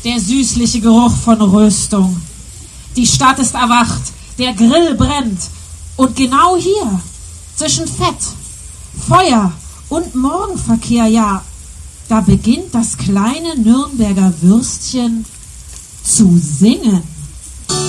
der süßliche Geruch von Röstung. Die Stadt ist erwacht, der Grill brennt. Und genau hier, zwischen Fett, Feuer und Morgenverkehr, ja, da beginnt das kleine Nürnberger Würstchen zu singen.